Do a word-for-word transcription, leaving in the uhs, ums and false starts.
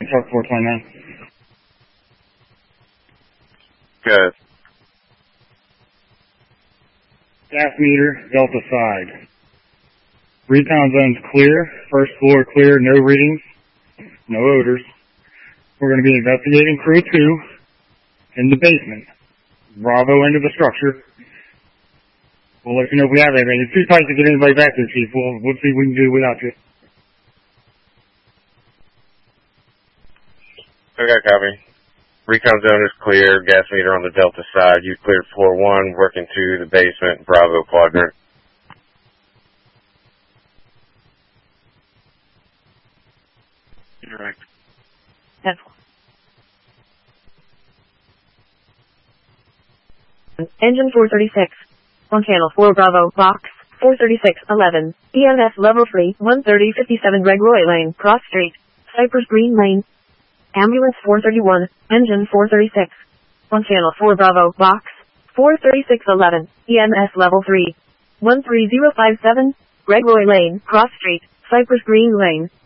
Truck four twenty-nine. Good. Gas meter, Delta side. Recon zone's clear. First floor clear, no readings, no odors. We're going to be investigating crew two in the basement. Bravo into the structure. We'll let you know if we have anything. It's too tight to get anybody back there, Chief. We'll, we'll see what we can do without you. Okay, copy. Recon zone is clear. Gas meter on the Delta side. You cleared floor one, working to the basement, Bravo quadrant. Correct. That's Engine four thirty-six. On channel four Bravo, box four thirty-six eleven. E M S level three, one thirty fifty-seven Gregory Lane, Cross Street, Cypress Green Lane. Ambulance four thirty-one, engine four thirty-six. On channel four Bravo, box four thirty-six eleven. E M S level three, one three zero five seven, Gregory Lane, Cross Street, Cypress Green Lane.